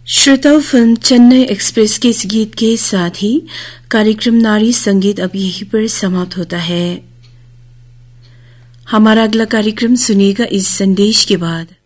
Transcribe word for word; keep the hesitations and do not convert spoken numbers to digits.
श्रोताओं, film Chennai express के इस गीत के साथ ही कार्यक्रम नारी संगीत अब यहीं पर समाप्त होता है। हमारा अगला कार्यक्रम सुनिएगा इस संदेश के बाद।